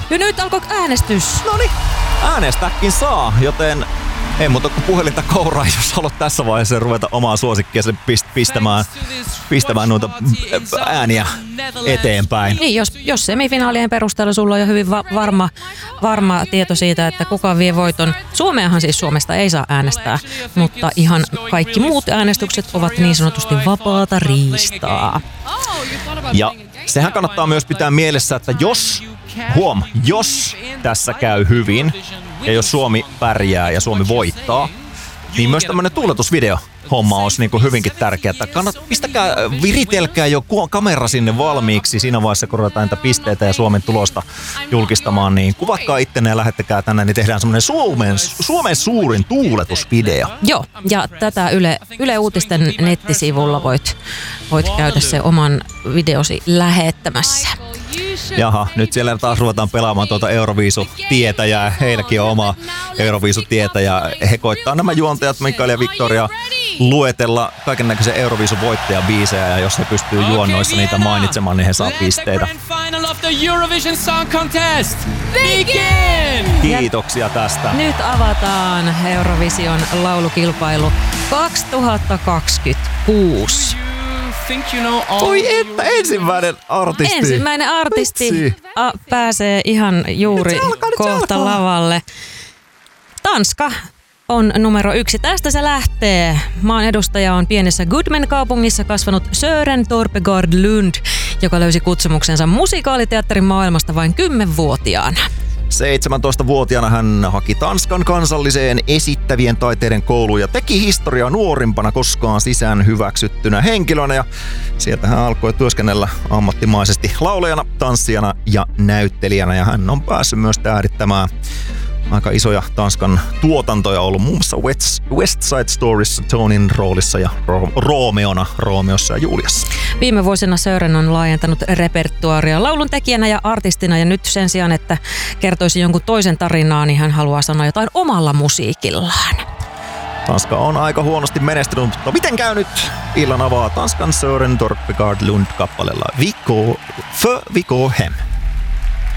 Ja nyt alkoi äänestys. Noniin, äänestääkin saa, joten ei muuta kuin puhelinta kouraa, jos haluat tässä vaiheessa ruveta omaa suosikkia pistämään noita ääniä eteenpäin. Niin, jos semifinaalien perusteella sulla on jo hyvin varma tieto siitä, että kuka vie voiton. Suomesta ei saa äänestää, mutta ihan kaikki muut äänestykset ovat niin sanotusti vapaata riistaa. Ja sehän kannattaa myös pitää mielessä, että jos tässä käy hyvin ja jos Suomi pärjää ja Suomi voittaa, niin myös tämmönen tuuletusvideo homma olisi niin kuin hyvinkin tärkeää. Viritelkää jo kamera sinne valmiiksi siinä vaiheessa, kun ruvetaan niitä pisteitä ja Suomen tulosta julkistamaan, niin kuvatkaa ittenne ja lähettäkää tänne, niin tehdään semmoinen Suomen suurin tuuletusvideo. Joo, ja tätä Yle Uutisten nettisivulla voit käydä se oman videosi lähettämässä. Jaha, nyt siellä taas ruvetaan pelaamaan tuota Euroviisu-tietäjää. Heilläkin on oma Euroviisu-tietä ja he koittaa nämä juontajat Mikael ja Victoria luetella kaikennäköisiä Euroviisu-voittajan biisejä ja jos he pystyy juonnoissa niitä mainitsemaan, niin he saa pisteitä. Kiitoksia tästä. Nyt avataan Eurovision laulukilpailu 2026. Oi että ensimmäinen artisti pääsee ihan juuri kohta lavalle. Tanska on numero 1. Tästä se lähtee. Maan edustaja on pienessä Goodman-kaupungissa kasvanut Søren Torpegaard Lund, joka löysi kutsumuksensa musikaaliteatterin maailmasta vain 10-vuotiaana. 17-vuotiaana hän haki Tanskan kansalliseen esittävien taiteiden kouluun ja teki historiaa nuorimpana koskaan sisään hyväksyttynä henkilönä. Ja sieltä hän alkoi työskennellä ammattimaisesti laulajana, tanssijana ja näyttelijänä. Ja hän on päässyt myös äärittämään aika isoja Tanskan tuotantoja, ollut muun muassa West Side Storyssa Tonin roolissa ja Roomeossa ja Juliassa. Viime vuosina Søren on laajentanut repertuaaria lauluntekijänä ja artistina ja nyt sen sijaan, että kertoisi jonkun toisen tarinaa, niin hän haluaa sanoa jotain omalla musiikillaan. Tanska on aika huonosti menestynyt, mutta miten käy nyt? Illan avaa Tanskan Søren Torpegaard Lund kappaleella Viko hem.